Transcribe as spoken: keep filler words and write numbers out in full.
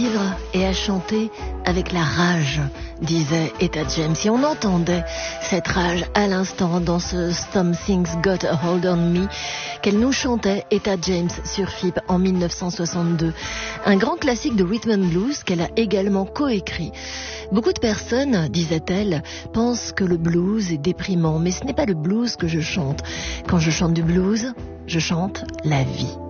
vivre et à chanter avec la rage, disait Etta James. Et on entendait cette rage à l'instant dans ce Something's Got a Hold on Me qu'elle nous chantait, Etta James, sur F I B en mille neuf cent soixante-deux. Un grand classique de rhythm and blues qu'elle a également coécrit. Beaucoup de personnes, disait-elle, pensent que le blues est déprimant, mais ce n'est pas le blues que je chante. Quand je chante du blues, je chante la vie.